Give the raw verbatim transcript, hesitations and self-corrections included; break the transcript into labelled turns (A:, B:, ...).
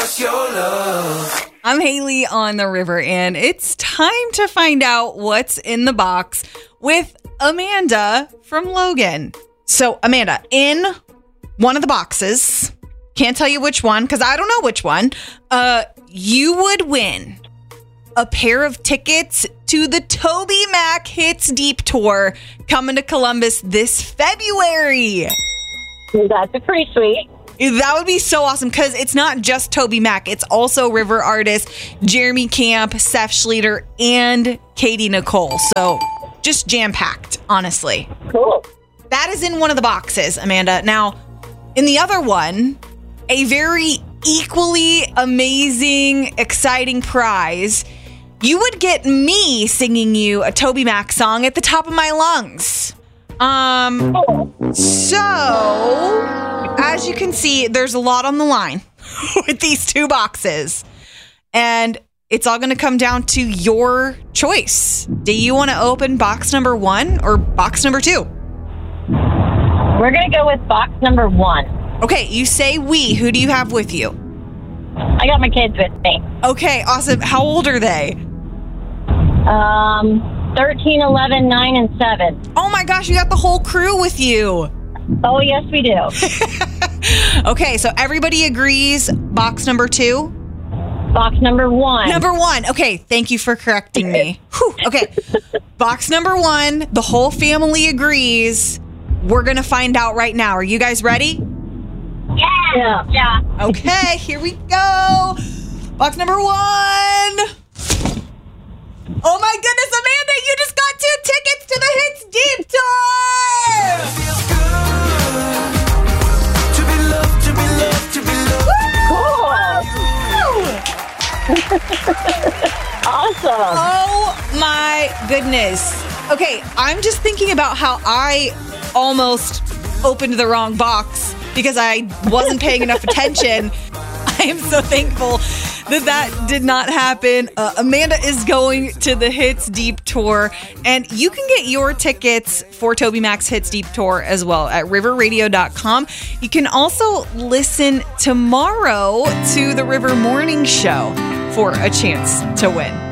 A: what's your love?
B: I'm Haley on the river, and it's time to find out what's in the box with Amanda from Logan. So, Amanda, in one of the boxes, can't tell you which one because I don't know which one, uh, you would win a pair of tickets to the TobyMac Hits Deep Tour coming to Columbus this February.
C: That's pretty sweet.
B: That would be so awesome because it's not just TobyMac. It's also River artists Jeremy Camp, Seth Schleter, and Katie Nicole. So just jam-packed, honestly.
C: Cool.
B: That is in one of the boxes, Amanda. Now, in the other one, a very equally amazing, exciting prize. You would get me singing you a TobyMac song at the top of my lungs. Um, so, as you can see, there's a lot on the line with these two boxes. And it's all going to come down to your choice. Do you want to open box number one or box number two?
C: We're going to go with box number one.
B: Okay, you say we. Who do you have with you?
C: I got my kids with me.
B: Okay, awesome. How old are they?
C: Um, thirteen, eleven, nine, and seven.
B: Oh my gosh, you got the whole crew with you.
C: Oh, yes, we do.
B: Okay, so everybody agrees. Box number two?
C: Box number one.
B: Number one. Okay, thank you for correcting me. Whew. Okay, box number one. The whole family agrees. We're going to find out right now. Are you guys ready?
C: Yeah. Yeah.
B: Okay, here we go. Box number one. Oh my goodness, Amanda, you just got two tickets to the Hits Deep Tour!
A: Feels good to be loved, to be loved, to be loved.
C: Cool. Awesome.
B: Oh my goodness. Okay, I'm just thinking about how I almost opened the wrong box because I wasn't paying enough attention. I am so thankful that that did not happen. Uh, Amanda is going to the Hits Deep Tour, and you can get your tickets for TobyMac's Hits Deep Tour as well at river radio dot com. You can also listen tomorrow to the River Morning Show for a chance to win.